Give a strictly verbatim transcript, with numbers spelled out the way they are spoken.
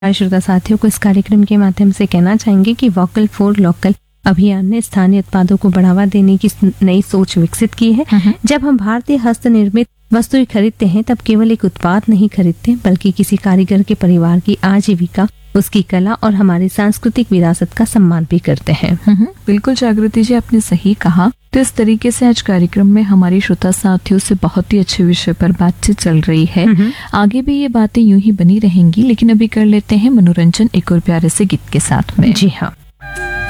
श्रोता साथियों को इस कार्यक्रम के माध्यम से कहना चाहेंगे कि वोकल फॉर लोकल अभियान ने स्थानीय उत्पादों को बढ़ावा देने की नई सोच विकसित की है। जब हम भारतीय हस्त निर्मित वस्तुएं खरीदते हैं तब केवल एक उत्पाद नहीं खरीदते बल्कि किसी कारीगर के परिवार की आजीविका, उसकी कला और हमारी सांस्कृतिक विरासत का सम्मान भी करते हैं। बिल्कुल जागृति जी, आपने सही कहा। तो इस तरीके से आज कार्यक्रम में हमारी श्रोता साथियों से बहुत ही अच्छे विषय पर बातचीत चल रही है। आगे भी ये बातें यूं ही बनी रहेंगी, लेकिन अभी कर लेते हैं मनोरंजन एक और प्यारे से गीत के साथ में। जी हाँ।